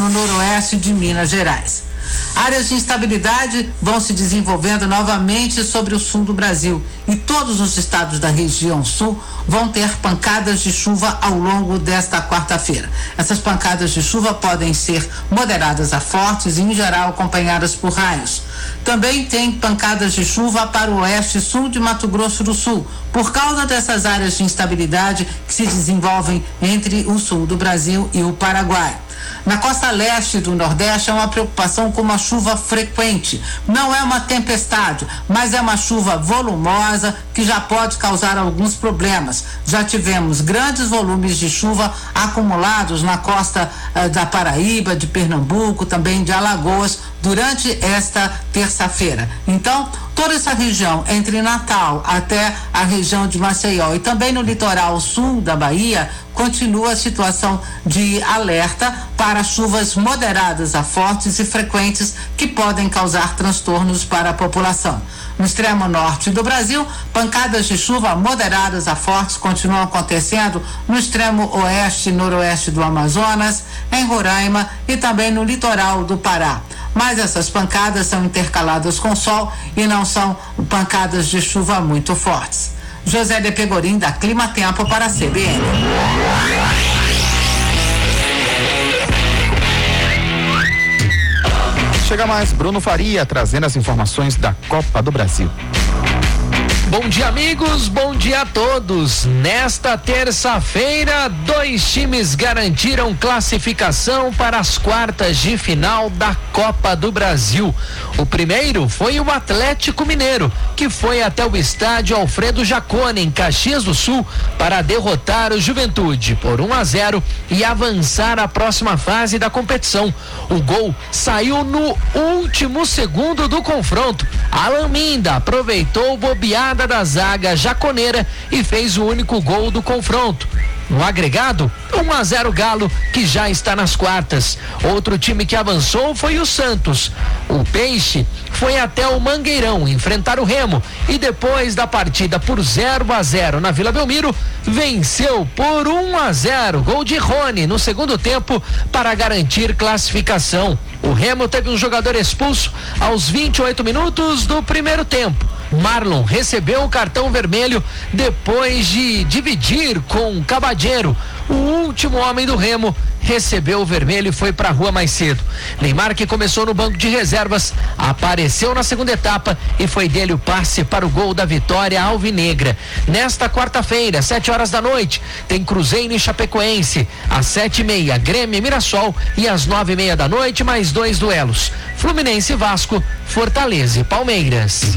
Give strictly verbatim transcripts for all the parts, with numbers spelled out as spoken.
no noroeste de Minas Gerais. Áreas de instabilidade vão se desenvolvendo novamente sobre o sul do Brasil e todos os estados da região sul vão ter pancadas de chuva ao longo desta quarta-feira. Essas pancadas de chuva podem ser moderadas a fortes e, em geral, acompanhadas por raios. Também tem pancadas de chuva para o oeste e sul de Mato Grosso do Sul, por causa dessas áreas de instabilidade que se desenvolvem entre o sul do Brasil e o Paraguai. Na costa leste do Nordeste é uma preocupação com uma chuva frequente. Não é uma tempestade, mas é uma chuva volumosa que já pode causar alguns problemas. Já tivemos grandes volumes de chuva acumulados na costa eh, da Paraíba, de Pernambuco, também de Alagoas, durante esta terça-feira. Então, toda essa região, entre Natal até a região de Maceió e também no litoral sul da Bahia, continua a situação de alerta para chuvas moderadas a fortes e frequentes que podem causar transtornos para a população. No extremo norte do Brasil, pancadas de chuva moderadas a fortes continuam acontecendo no extremo oeste e noroeste do Amazonas, em Roraima e também no litoral do Pará. Mas essas pancadas são intercaladas com sol e não são pancadas de chuva muito fortes. José de Pegorim, da Clima Tempo, para a C B N. Chega mais Bruno Faria trazendo as informações da Copa do Brasil. Bom dia, amigos, bom dia a todos. Nesta terça-feira, dois times garantiram classificação para as quartas de final da Copa do Brasil. O primeiro foi o Atlético Mineiro, que foi até o estádio Alfredo Jaconi, em Caxias do Sul, para derrotar o Juventude por um a zero e avançar à próxima fase da competição. O gol saiu no último segundo do confronto. Alan Minda aproveitou bobeada da zaga jaconeira e fez o único gol do confronto. No agregado, um a zero Galo, que já está nas quartas. Outro time que avançou foi o Santos. O Peixe foi até o Mangueirão enfrentar o Remo e depois da partida por zero a zero na Vila Belmiro, venceu por um a zero, gol de Rony no segundo tempo para garantir classificação. O Remo teve um jogador expulso aos vinte e oito minutos do primeiro tempo. Marlon recebeu o cartão vermelho depois de dividir com Cabadeiro. O último homem do Remo recebeu o vermelho e foi para a rua mais cedo. Neymar, que começou no banco de reservas, apareceu na segunda etapa e foi dele o passe para o gol da vitória alvinegra. Nesta quarta-feira, sete horas da noite, tem Cruzeiro e Chapecoense. Às sete e meia, Grêmio e Mirassol. E às nove e meia da noite, mais dois duelos: Fluminense e Vasco, Fortaleza e Palmeiras.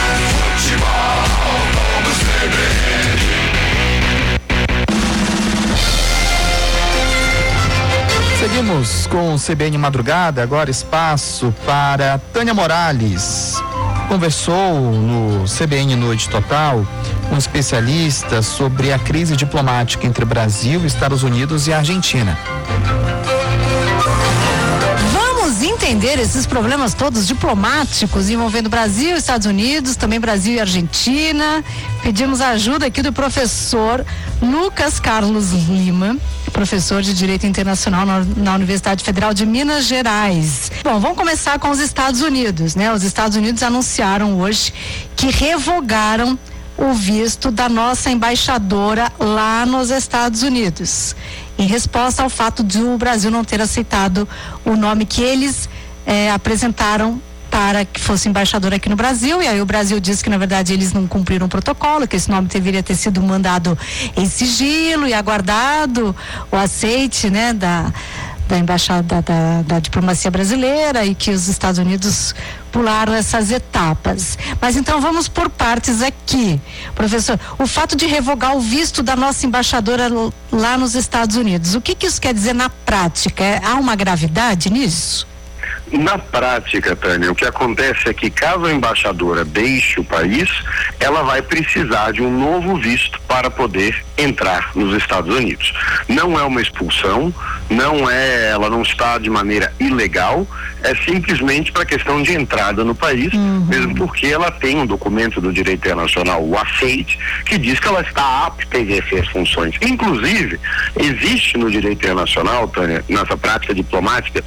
Seguimos com o C B N Madrugada, agora espaço para Tânia Morales. Conversou no C B N Noite Total um especialista sobre a crise diplomática entre Brasil, Estados Unidos e Argentina. Entender esses problemas todos diplomáticos envolvendo Brasil, Estados Unidos, também Brasil e Argentina. Pedimos a ajuda aqui do professor Lucas Carlos Lima, professor de Direito Internacional na, na Universidade Federal de Minas Gerais. Bom, vamos começar com os Estados Unidos, né? Os Estados Unidos anunciaram hoje que revogaram o visto da nossa embaixadora lá nos Estados Unidos, em resposta ao fato de o Brasil não ter aceitado o nome que eles eh, apresentaram para que fosse embaixador aqui no Brasil. E aí o Brasil disse que na verdade eles não cumpriram o protocolo, que esse nome deveria ter sido mandado em sigilo e aguardado o aceite, né, da da embaixada da, da diplomacia brasileira, e que os Estados Unidos pularam essas etapas. Mas então vamos por partes aqui, professor. O fato de revogar o visto da nossa embaixadora lá nos Estados Unidos, o que que isso quer dizer na prática? É, há uma gravidade nisso? Na prática, Tânia, o que acontece é que caso a embaixadora deixe o país, ela vai precisar de um novo visto para poder entrar nos Estados Unidos. Não é uma expulsão, não é, ela não está de maneira ilegal, é simplesmente para questão de entrada no país, uhum. mesmo porque ela tem um documento do direito internacional, o aceite, que diz que ela está apta a exercer as funções. Inclusive, existe no direito internacional, Tânia, nessa prática diplomática,